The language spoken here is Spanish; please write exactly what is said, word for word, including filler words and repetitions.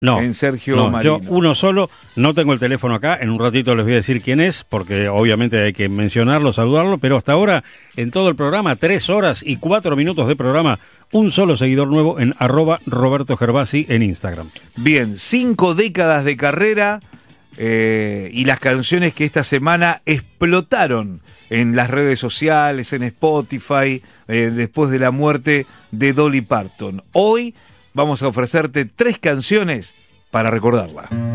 No, en Sergio no, Marino. yo uno solo, no tengo el teléfono acá, en un ratito les voy a decir quién es, porque obviamente hay que mencionarlo, saludarlo, pero hasta ahora, en todo el programa, tres horas y cuatro minutos de programa, un solo seguidor nuevo en arroba Roberto Gervasi en Instagram. Bien, cinco décadas de carrera eh, y las canciones que esta semana explotaron en las redes sociales, en Spotify, eh, después de la muerte de Dolly Parton. Hoy vamos a ofrecerte tres canciones para recordarla.